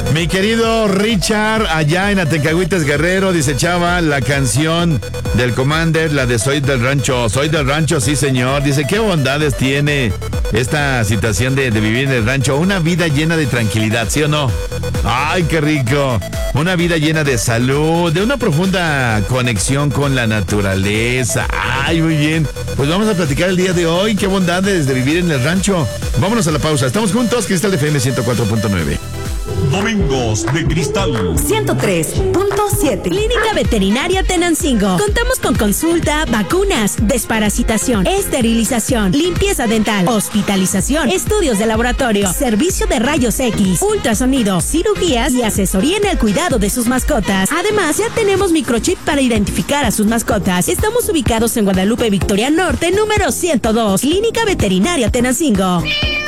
Mi querido Richard, allá en Atecagüitas Guerrero, dice Chava, la canción del Commander, la de Soy del Rancho. Soy del Rancho, sí señor. Dice, ¿qué bondades tiene esta situación de vivir en el rancho? Una vida llena de tranquilidad, ¿sí o no? Ay, qué rico. Una vida llena de salud, de una profunda conexión con la naturaleza. Ay, muy bien. Pues vamos a platicar el día de hoy. Qué bondades de vivir en el rancho. Vámonos a la pausa. Estamos juntos, Cristal FM 104.9. Domingos de Cristal 103.7. Clínica Veterinaria Tenancingo. Contamos con consulta, vacunas, desparasitación, esterilización, limpieza dental, hospitalización, estudios de laboratorio, servicio de rayos X, ultrasonido, cirugías y asesoría en el cuidado de sus mascotas. Además, ya tenemos microchip para identificar a sus mascotas. Estamos ubicados en Guadalupe Victoria Norte, número 102. Clínica Veterinaria Tenancingo.